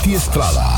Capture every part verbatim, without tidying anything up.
Pati Estrada.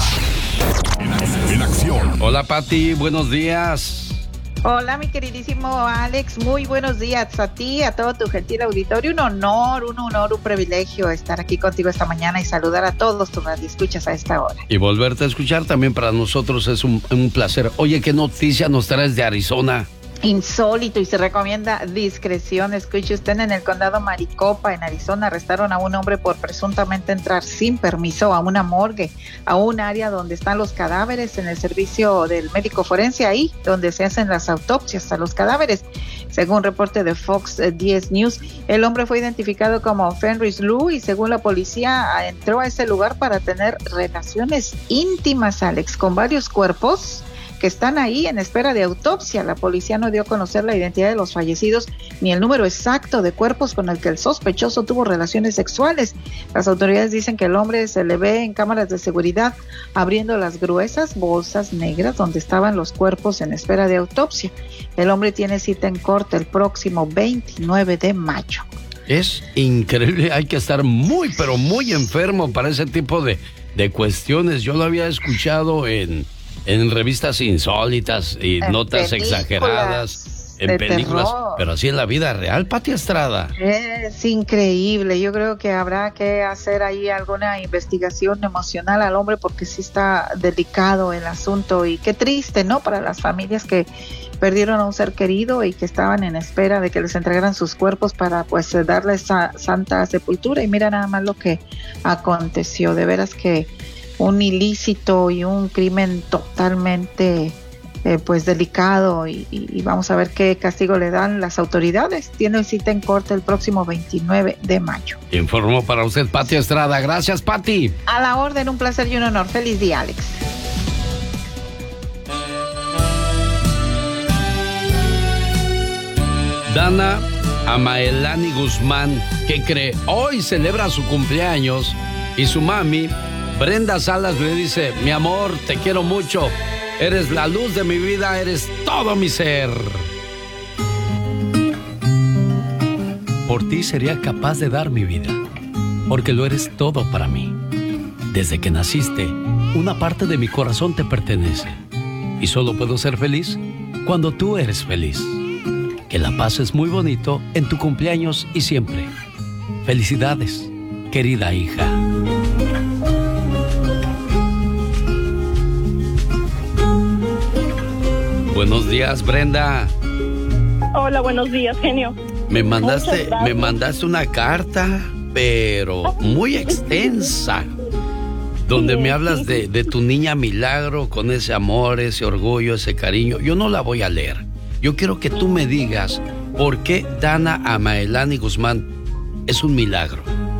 En, en acción. Hola, Pati, buenos días. Hola, mi queridísimo Alex, muy buenos días a ti, a todo tu gentil auditorio. Un honor, un honor, un privilegio estar aquí contigo esta mañana y saludar a todos tus radioescuchas a esta hora. Y volverte a escuchar también para nosotros es un, un placer. Oye, ¿qué noticia nos traes de Arizona? Insólito, y se recomienda discreción. Escuche usted, en el condado Maricopa, en Arizona, arrestaron a un hombre por presuntamente entrar sin permiso a una morgue, a un área donde están los cadáveres, en el servicio del médico forense, ahí donde se hacen las autopsias a los cadáveres. Según reporte de Fox diez News, el hombre fue identificado como Fenris Lou y según la policía entró a ese lugar para tener relaciones íntimas, Alex, con varios cuerpos que están ahí en espera de autopsia. La policía no dio a conocer la identidad de los fallecidos ni el número exacto de cuerpos con el que el sospechoso tuvo relaciones sexuales. Las autoridades dicen que el hombre se le ve en cámaras de seguridad abriendo las gruesas bolsas negras donde estaban los cuerpos en espera de autopsia. El hombre tiene cita en corte el próximo veintinueve de mayo. Es increíble, hay que estar muy, pero muy enfermo para ese tipo de, de cuestiones. Yo lo había escuchado en... en revistas insólitas y en notas exageradas, en películas, terror. Pero así en la vida real, Pati Estrada. Es increíble, yo creo que habrá que hacer ahí alguna investigación emocional al hombre porque sí está delicado el asunto y qué triste, ¿no? Para las familias que perdieron a un ser querido y que estaban en espera de que les entregaran sus cuerpos para pues darles esa santa sepultura y mira nada más lo que aconteció, de veras que un ilícito y un crimen totalmente eh, pues delicado y, y, y vamos a ver qué castigo le dan las autoridades. Tiene cita en corte el próximo veintinueve de mayo. Informó para usted Pati Estrada. Gracias, Pati. A la orden, un placer y un honor. Feliz día, Alex. Dana Amaelani Guzmán, que cree hoy celebra su cumpleaños y su mami Brenda Salas le dice: mi amor, te quiero mucho, eres la luz de mi vida, eres todo mi ser. Por ti sería capaz de dar mi vida, porque lo eres todo para mí. Desde que naciste, una parte de mi corazón te pertenece, y solo puedo ser feliz cuando tú eres feliz. Que la pases muy bonito en tu cumpleaños y siempre. Felicidades, querida hija. Buenos días, Brenda. Hola, buenos días, genio. Me mandaste, me mandaste una carta, pero muy extensa, donde sí, me hablas sí. de, de tu niña Milagro con ese amor, ese orgullo, ese cariño. Yo no la voy a leer. Yo quiero que tú me digas por qué Dana Amaelani Guzmán es un milagro.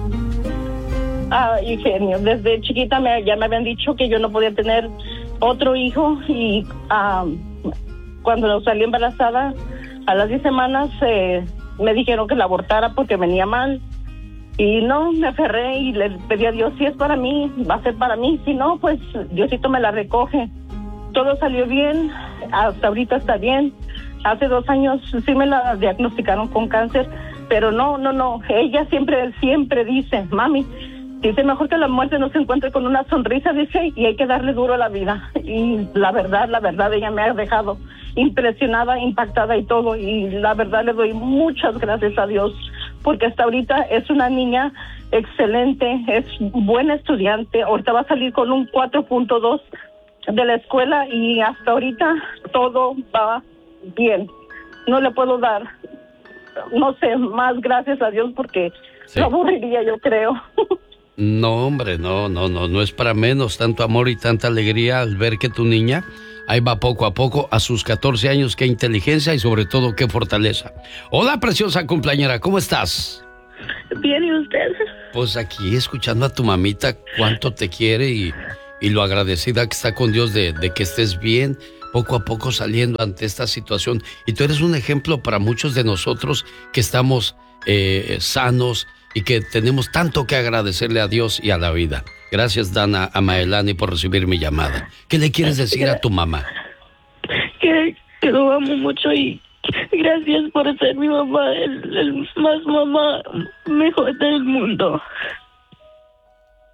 Ah, y genio, desde chiquita me, ya me habían dicho que yo no podía tener otro hijo y um, cuando salí embarazada a las diez semanas eh, me dijeron que la abortara porque venía mal y no, me aferré y le pedí a Dios, si es para mí, va a ser para mí, si no, pues Diosito me la recoge. Todo salió bien, hasta ahorita está bien. Hace dos años sí me la diagnosticaron con cáncer, pero no, no, no, ella siempre, siempre dice, mami, dice, mejor que la muerte no se encuentre con una sonrisa, dice, y hay que darle duro a la vida. Y la verdad, la verdad, ella me ha dejado impresionada, impactada y todo, y la verdad le doy muchas gracias a Dios, porque hasta ahorita es una niña excelente, es buena estudiante, ahorita va a salir con un cuatro punto dos de la escuela y hasta ahorita todo va bien. No le puedo dar, no sé, más gracias a Dios porque sí. Lo aburriría, yo creo. No, hombre, no, no, no, no es para menos tanto amor y tanta alegría al ver que tu niña ahí va poco a poco a sus catorce años, qué inteligencia y sobre todo qué fortaleza. Hola, preciosa cumpleañera, ¿cómo estás? Bien, ¿y usted? Pues aquí escuchando a tu mamita cuánto te quiere y, y lo agradecida que está con Dios de, de que estés bien, poco a poco saliendo ante esta situación. Y tú eres un ejemplo para muchos de nosotros que estamos eh, sanos y que tenemos tanto que agradecerle a Dios y a la vida. Gracias, Dana Amaelani, por recibir mi llamada. ¿Qué le quieres decir a tu mamá? Que, que lo amo mucho y gracias por ser mi mamá, el, el más mamá mejor del mundo.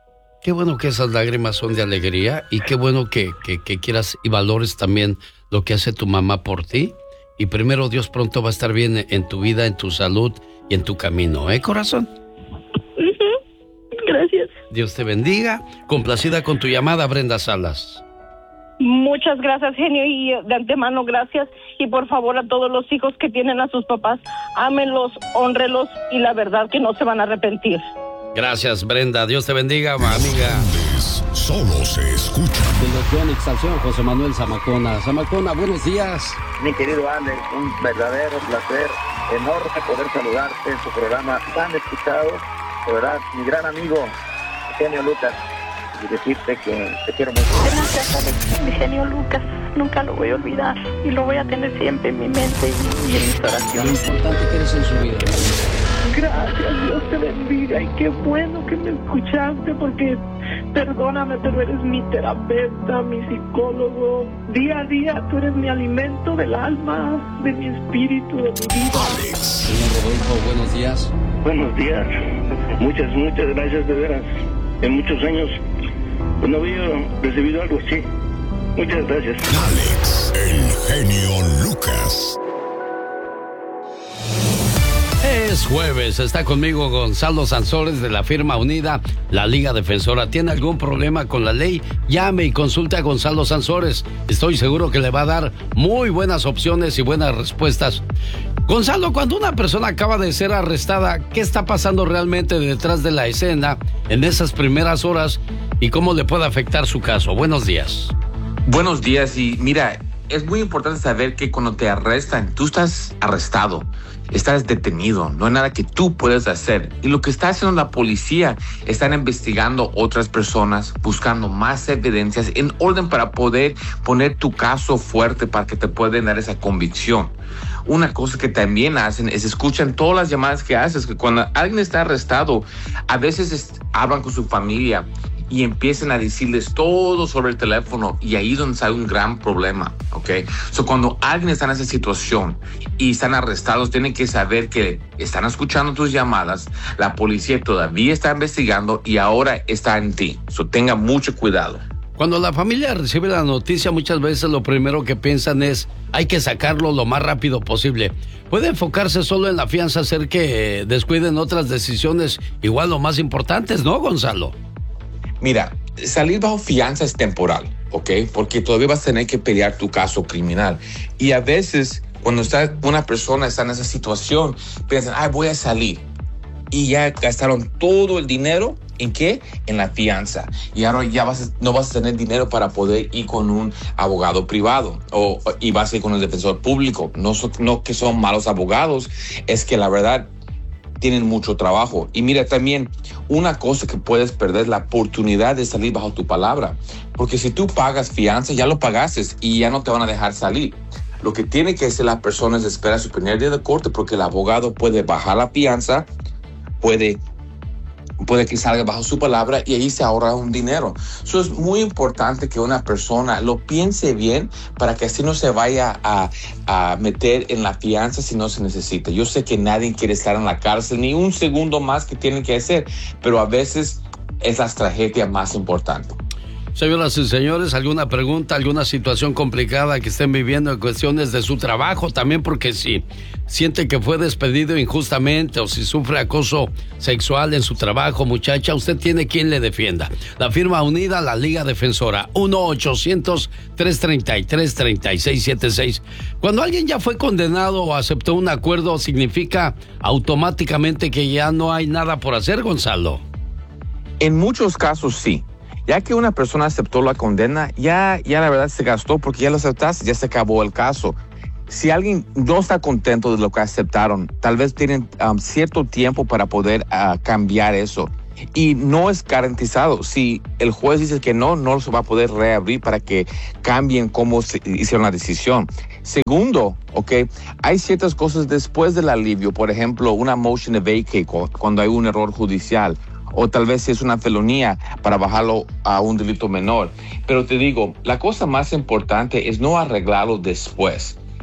Qué bueno que esas lágrimas son de alegría y qué bueno que, que, que quieras y valores también lo que hace tu mamá por ti. Y primero Dios pronto va a estar bien en tu vida, en tu salud y en tu camino, ¿eh, corazón? Uh-huh. Gracias. Dios te bendiga. Complacida con tu llamada, Brenda Salas. Muchas gracias, genio, y de antemano gracias. Y por favor, a todos los hijos que tienen a sus papás, ámenlos, hónrelos y la verdad que no se van a arrepentir. Gracias, Brenda. Dios te bendiga, amiga. Solo se escucha. De Phoenix, Estación José Manuel Zamacona. Zamacona, buenos días. Mi querido Alex, un verdadero placer, enorme poder saludarte en tu programa tan escuchado. De verdad, mi gran amigo, Genio Lucas, y decirte que te quiero mucho. Gracias, Alex, mi genio Lucas. Nunca lo voy a olvidar y lo voy a tener siempre en mi mente y, y en mis oraciones. Lo importante que eres en su vida. Gracias, Dios te bendiga y qué bueno que me escuchaste porque perdóname, pero eres mi terapeuta, mi psicólogo. Día a día tú eres mi alimento del alma, de mi espíritu, de mi vida. Alex. Señor Rodolfo, buenos días. Buenos días. Muchas, muchas gracias, de veras. En muchos años pues no había recibido algo así. Muchas gracias. Alex, el genio Lucas. Es jueves, está conmigo Gonzalo Sansores de la firma unida, la Liga Defensora. ¿Tiene algún problema con la ley? Llame y consulte a Gonzalo Sansores. Estoy seguro que le va a dar muy buenas opciones y buenas respuestas. Gonzalo, cuando una persona acaba de ser arrestada, ¿qué está pasando realmente detrás de la escena en esas primeras horas y cómo le puede afectar su caso? Buenos días. Buenos días y mira, es muy importante saber que cuando te arrestan, tú estás arrestado. Estás detenido, no hay nada que tú puedas hacer. Y lo que está haciendo la policía, están investigando otras personas, buscando más evidencias en orden para poder poner tu caso fuerte para que te puedan dar esa convicción. Una cosa que también hacen es escuchan todas las llamadas que haces, que cuando alguien está arrestado, a veces es, hablan con su familia y empiezan a decirles todo sobre el teléfono y ahí es donde sale un gran problema, ¿ok? So, cuando alguien está en esa situación y están arrestados, tienen que saber que están escuchando tus llamadas, la policía todavía está investigando y ahora está en ti. So, tenga mucho cuidado. Cuando la familia recibe la noticia, muchas veces lo primero que piensan es hay que sacarlo lo más rápido posible. Puede enfocarse solo en la fianza, hacer que descuiden otras decisiones igual o más importantes, ¿no, Gonzalo? Mira, salir bajo fianza es temporal, ¿ok? Porque todavía vas a tener que pelear tu caso criminal. Y a veces, cuando está una persona está en esa situación, piensan, ay, voy a salir. Y ya gastaron todo el dinero, ¿en qué? En la fianza. Y ahora ya vas a, no vas a tener dinero para poder ir con un abogado privado o y vas a ir con el defensor público. No, so, no que son malos abogados, es que la verdad tienen mucho trabajo. Y mira, también una cosa que puedes perder es la oportunidad de salir bajo tu palabra. Porque si tú pagas fianza, ya lo pagaste y ya no te van a dejar salir. Lo que tiene que hacer la persona es esperar su primer día de corte porque el abogado puede bajar la fianza, puede, puede que salga bajo su palabra y ahí se ahorra un dinero. Eso es muy importante que una persona lo piense bien para que así no se vaya a, a meter en la fianza si no se necesita. Yo sé que nadie quiere estar en la cárcel ni un segundo más que tienen que hacer, pero a veces es la tragedia más importante. Señoras y señores, ¿alguna pregunta, alguna situación complicada que estén viviendo en cuestiones de su trabajo? También porque si siente que fue despedido injustamente o si sufre acoso sexual en su trabajo, muchacha, usted tiene quien le defienda. La firma unida, la Liga Defensora, uno ochocientos, tres treinta y tres, treinta y seis setenta y seis. Cuando alguien ya fue condenado o aceptó un acuerdo, ¿significa automáticamente que ya no hay nada por hacer, Gonzalo? En muchos casos sí. Ya que una persona aceptó la condena, ya, ya la verdad se gastó porque ya lo aceptaste, ya se acabó el caso. Si alguien no está contento de lo que aceptaron, tal vez tienen um, cierto tiempo para poder uh, cambiar eso. Y no es garantizado. Si el juez dice que no, no se va a poder reabrir para que cambien cómo se hicieron la decisión. Segundo, ok, hay ciertas cosas después del alivio. Por ejemplo, una motion to vacate cuando hay un error judicial. O tal vez si es una felonía para bajarlo a un delito menor. Pero te digo, la cosa más importante es no arreglarlo después.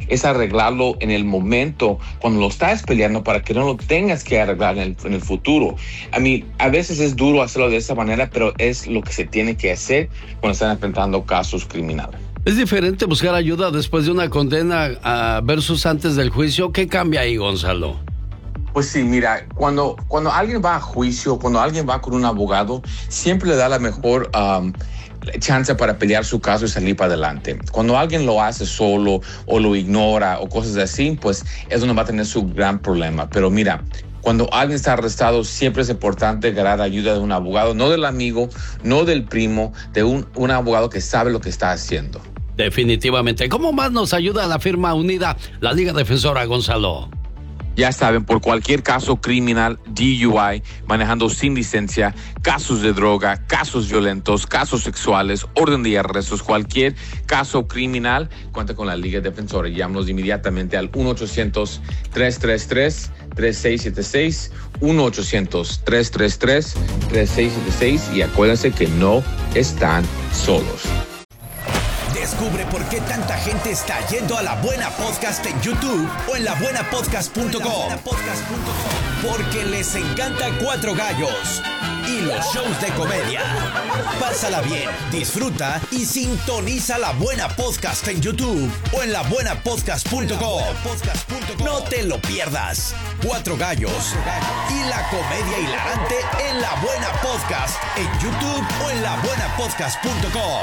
es arreglarlo en el momento cuando lo estás peleando para que no lo tengas que arreglar en el, en el futuro. A mí, a veces es duro hacerlo de esa manera, pero es lo que se tiene que hacer cuando están enfrentando casos criminales. ¿Es diferente buscar ayuda después de una condena uh, versus antes del juicio? ¿Qué cambia ahí, Gonzalo? Pues sí, mira, cuando, cuando alguien va a juicio, cuando alguien va con un abogado, siempre le da la mejor um, chance para pelear su caso y salir para adelante. Cuando alguien lo hace solo o lo ignora o cosas así, pues es donde va a tener su gran problema. Pero mira, cuando alguien está arrestado, siempre es importante ganar ayuda de un abogado, no del amigo, no del primo, de un, un abogado que sabe lo que está haciendo. Definitivamente. ¿Cómo más nos ayuda la firma unida, la Liga Defensora, Gonzalo? Ya saben, por cualquier caso criminal, D U I, manejando sin licencia, casos de droga, casos violentos, casos sexuales, orden de arrestos, cualquier caso criminal, cuenta con la Liga Defensora. Llámanos inmediatamente al uno ochocientos, tres tres tres, tres seis siete seis, uno ochocientos, tres tres tres, tres seis siete seis y acuérdense que no están solos. Descubre por qué tanta gente está yendo a La Buena Podcast en YouTube o en la buena podcast punto com. Porque les encanta Cuatro Gallos y los shows de comedia. Pásala bien, disfruta y sintoniza La Buena Podcast en YouTube o en la buena podcast punto com. No te lo pierdas. Cuatro Gallos y la comedia hilarante en La Buena Podcast en YouTube o en la buena podcast punto com.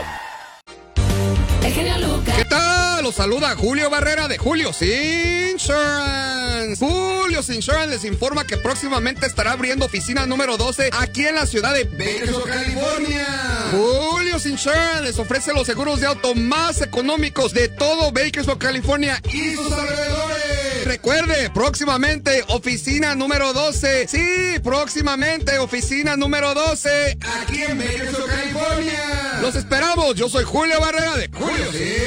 ¿Qué tal? Los saluda Julio Barrera de Julio's Insurance. Julio's Insurance les informa que próximamente estará abriendo oficina número doce aquí en la ciudad de Bakersfield, California. Julio's Insurance les ofrece los seguros de auto más económicos de todo Bakersfield, California y sus alrededores. Recuerde, próximamente oficina número doce. Sí, próximamente oficina número doce aquí en Bakersfield, California. Los esperamos. Yo soy Julio Barrera de Julio.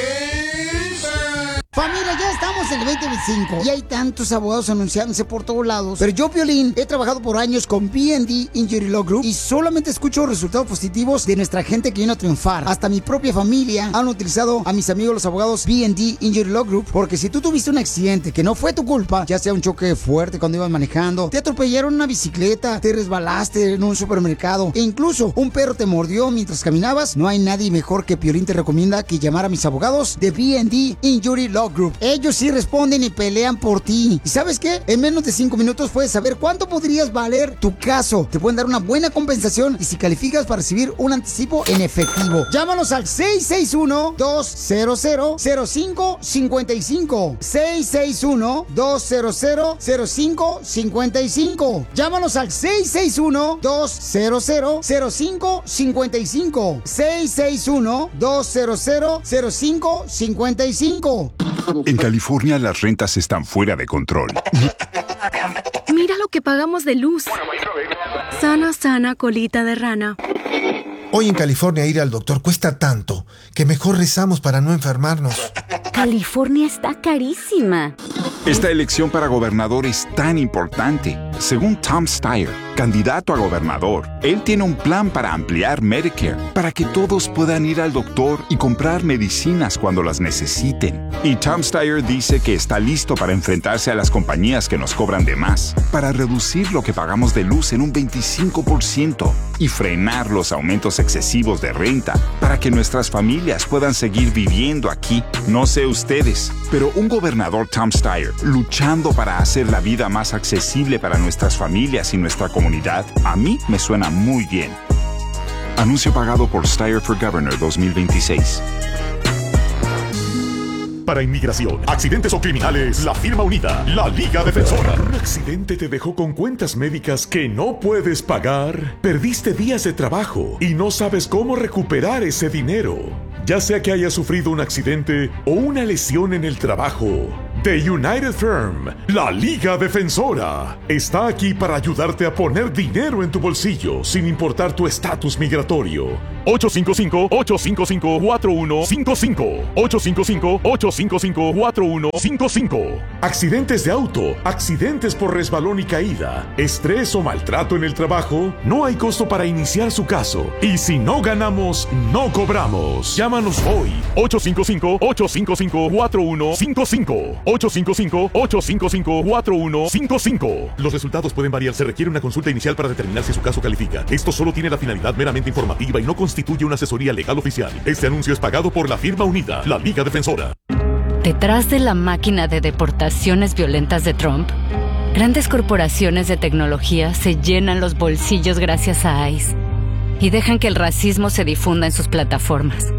Familia, ya estamos en el veinte veinticinco y hay tantos abogados anunciándose por todos lados. Pero yo, Piolín, he trabajado por años con B and D Injury Law Group y solamente escucho resultados positivos de nuestra gente que vino a triunfar. Hasta mi propia familia han utilizado a mis amigos los abogados B and D Injury Law Group, porque si tú tuviste un accidente que no fue tu culpa, ya sea un choque fuerte cuando ibas manejando, te atropellaron una bicicleta, te resbalaste en un supermercado e incluso un perro te mordió mientras caminabas, no hay nadie mejor que Piolín te recomienda que llamar a mis abogados de B and D Injury Law Group. Ellos sí responden y pelean por ti. ¿Y sabes qué? En menos de cinco minutos puedes saber cuánto podrías valer tu caso. Te pueden dar una buena compensación y si calificas para recibir un anticipo en efectivo. Llámanos al seis seis uno, dos cero cero, cero cinco cinco cinco. seis seis uno, dos cero cero, cero cinco cinco cinco. Llámanos al seis seis uno, dos cero cero, cero cinco cinco cinco. seis seis uno, dos cero cero, cero cinco cinco cinco. En California las rentas están fuera de control. Mira lo que pagamos de luz. Sana, sana, colita de rana. Hoy en California ir al doctor cuesta tanto que mejor rezamos para no enfermarnos. California está carísima. Esta elección para gobernador es tan importante. Según Tom Steyer, candidato a gobernador, él tiene un plan para ampliar Medicare, para que todos puedan ir al doctor y comprar medicinas cuando las necesiten. Y Tom Steyer dice que está listo para enfrentarse a las compañías que nos cobran de más, para reducir lo que pagamos de luz en un veinticinco por ciento y frenar los aumentos excesivos de renta, para que nuestras familias puedan seguir viviendo aquí. No sé ustedes, pero un gobernador Tom Steyer luchando para hacer la vida más accesible para nuestras familias y nuestra comunidad, a mí me suena muy bien. Anuncio pagado por Steyer for Governor dos mil veintiséis. Para inmigración, accidentes o criminales, la firma unida, la Liga Defensora. ¿Un accidente te dejó con cuentas médicas que no puedes pagar? ¿Perdiste días de trabajo y no sabes cómo recuperar ese dinero? Ya sea que hayas sufrido un accidente o una lesión en el trabajo, The United Firm, la Liga Defensora, está aquí para ayudarte a poner dinero en tu bolsillo sin importar tu estatus migratorio. ocho cinco cinco, ocho cinco cinco, cuatro uno cinco cinco. ocho cinco cinco, ocho cinco cinco, cuatro uno cinco cinco. Accidentes de auto, accidentes por resbalón y caída, estrés o maltrato en el trabajo, no hay costo para iniciar su caso. Y si no ganamos, no cobramos. Llámanos hoy. ocho cinco cinco, ocho cinco cinco, cuatro uno cinco cinco. ocho cinco cinco, ocho cinco cinco, cuatro uno cinco cinco. Los resultados pueden variar. Se requiere una consulta inicial para determinar si su caso califica. Esto solo tiene la finalidad meramente informativa y no constituye una asesoría legal oficial. Este anuncio es pagado por la firma unida, la Liga Defensora. Detrás de la máquina de deportaciones violentas de Trump, grandes corporaciones de tecnología se llenan los bolsillos gracias a ICE y dejan que el racismo se difunda en sus plataformas.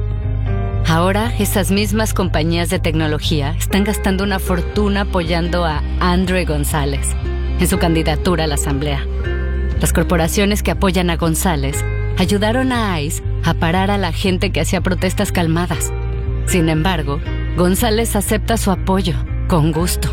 Ahora, esas mismas compañías de tecnología están gastando una fortuna apoyando a Andrew González en su candidatura a la Asamblea. Las corporaciones que apoyan a González ayudaron a ICE a parar a la gente que hacía protestas calmadas. Sin embargo, González acepta su apoyo, con gusto.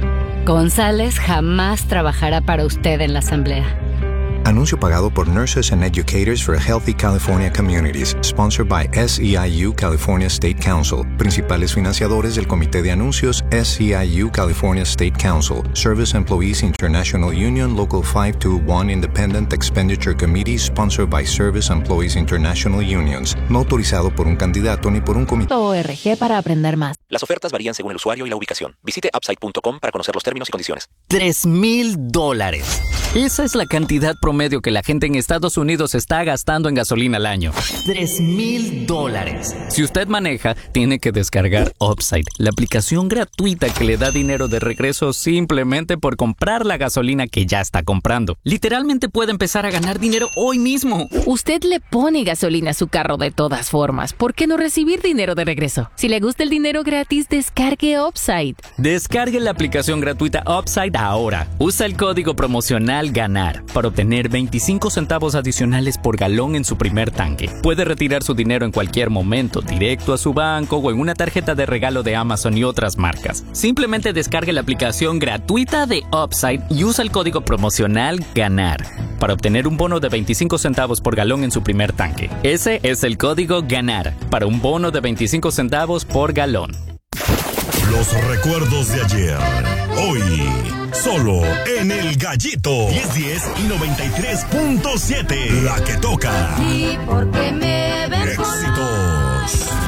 González jamás trabajará para usted en la Asamblea. Anuncio pagado por Nurses and Educators for Healthy California Communities, sponsored by S E I U California State Council. Principales financiadores del comité de anuncios S E I U California State Council, Service Employees International Union Local five two one Independent Expenditure Committee, sponsored by Service Employees International Unions. No autorizado por un candidato ni por un comité. O R G para aprender más. Las ofertas varían según el usuario y la ubicación. Visite upside punto com para conocer los términos y condiciones. Tres mil dólares. Esa es la cantidad promedio que la gente en Estados Unidos está gastando en gasolina al año. Tres mil dólares. Si usted maneja, tiene que descargar Upside, la aplicación gratuita que le da dinero de regreso simplemente por comprar la gasolina que ya está comprando. Literalmente puede empezar a ganar dinero hoy mismo. Usted le pone gasolina a su carro de todas formas. ¿Por qué no recibir dinero de regreso? Si le gusta el dinero gratis, descargue Upside. Descargue la aplicación gratuita Upside ahora. Usa el código promocional GANAR para obtener veinticinco centavos adicionales por galón en su primer tanque. Puede retirar su dinero en cualquier momento, directo a su banco o en una tarjeta de regalo de Amazon y otras marcas. Simplemente descargue la aplicación gratuita de Upside y usa el código promocional GANAR para obtener un bono de veinticinco centavos por galón en su primer tanque. Ese es el código GANAR para un bono de veinticinco centavos por galón. Los recuerdos de ayer, hoy, solo en El Gallito. diez diez y noventa y tres punto siete. La que toca. Y porque me ven Éxito.